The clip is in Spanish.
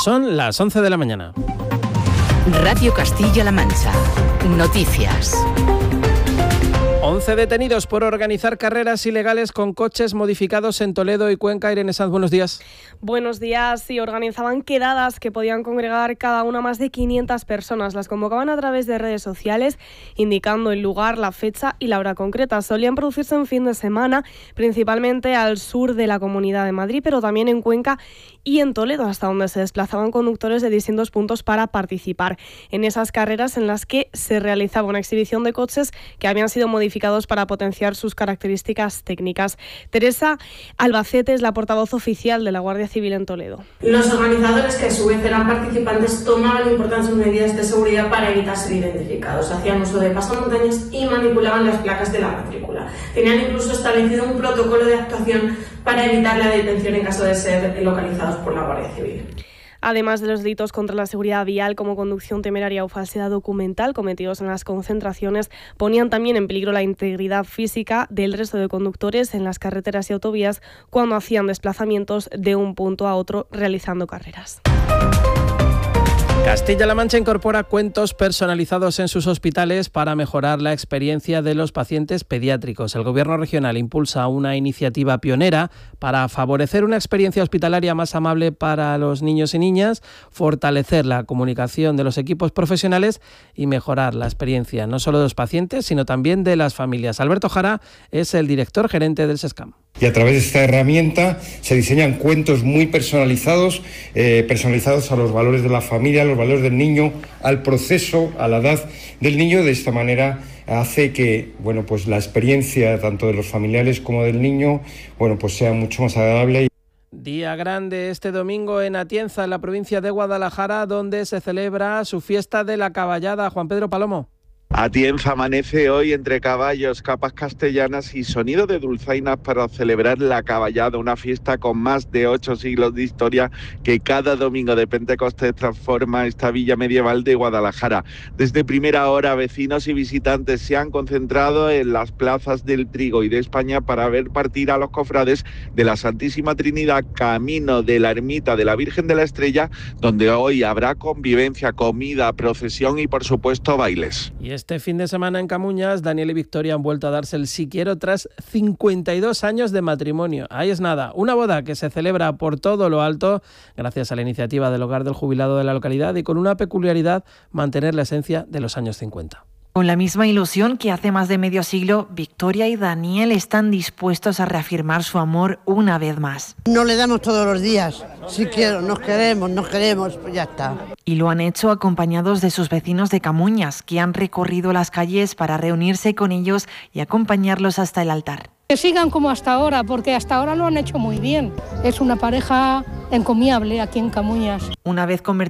Son las 11 de la mañana. Radio Castilla-La Mancha. Noticias. 11 detenidos por organizar carreras ilegales con coches modificados en Toledo y Cuenca. Irene Sanz, buenos días. Buenos días. Sí, organizaban quedadas que podían congregar cada una más de 500 personas. Las convocaban a través de redes sociales, indicando el lugar, la fecha y la hora concreta. Solían producirse en fin de semana, principalmente al sur de la Comunidad de Madrid, pero también en Cuenca y en Toledo, hasta donde se desplazaban conductores de distintos puntos para participar en esas carreras en las que se realizaba una exhibición de coches que habían sido modificados para potenciar sus características técnicas. Teresa Albacete es la portavoz oficial de la Guardia Civil en Toledo. Los organizadores, que a su vez eran participantes, tomaban importantes medidas de seguridad para evitar ser identificados. Hacían uso de pasamontañas y manipulaban las placas de la matrícula. Tenían incluso establecido un protocolo de actuación para evitar la detención en caso de ser localizados por la Guardia Civil. Además de los delitos contra la seguridad vial como conducción temeraria o falsedad documental cometidos en las concentraciones, ponían también en peligro la integridad física del resto de conductores en las carreteras y autovías cuando hacían desplazamientos de un punto a otro realizando carreras. Castilla-La Mancha incorpora cuentos personalizados en sus hospitales para mejorar la experiencia de los pacientes pediátricos. El Gobierno regional impulsa una iniciativa pionera para favorecer una experiencia hospitalaria más amable para los niños y niñas, fortalecer la comunicación de los equipos profesionales y mejorar la experiencia no solo de los pacientes, sino también de las familias. Alberto Jara es el director gerente del SESCAM. Y a través de esta herramienta se diseñan cuentos muy personalizados a los valores de la familia, a los valores del niño, al proceso, a la edad del niño. De esta manera hace que, pues la experiencia tanto de los familiares como del niño, pues sea mucho más agradable. Día grande este domingo en Atienza, en la provincia de Guadalajara, donde se celebra su fiesta de la caballada. Juan Pedro Palomo. Atienza amanece hoy entre caballos, capas castellanas y sonido de dulzainas para celebrar la caballada, una fiesta con más de 8 siglos de historia que cada domingo de Pentecostés transforma esta villa medieval de Guadalajara. Desde primera hora, vecinos y visitantes se han concentrado en las plazas del Trigo y de España para ver partir a los cofrades de la Santísima Trinidad camino de la ermita de la Virgen de la Estrella, donde hoy habrá convivencia, comida, procesión y por supuesto bailes. Y este fin de semana en Camuñas, Daniel y Victoria han vuelto a darse el sí quiero tras 52 años de matrimonio. Ahí es nada, una boda que se celebra por todo lo alto gracias a la iniciativa del Hogar del Jubilado de la localidad y con una peculiaridad: mantener la esencia de los años 50. Con la misma ilusión que hace más de medio siglo, Victoria y Daniel están dispuestos a reafirmar su amor una vez más. No le damos todos los días. Si quiero, nos queremos, pues ya está. Y lo han hecho acompañados de sus vecinos de Camuñas, que han recorrido las calles para reunirse con ellos y acompañarlos hasta el altar. Que sigan como hasta ahora, porque hasta ahora lo han hecho muy bien. Es una pareja encomiable aquí en Camuñas. Una vez convertidos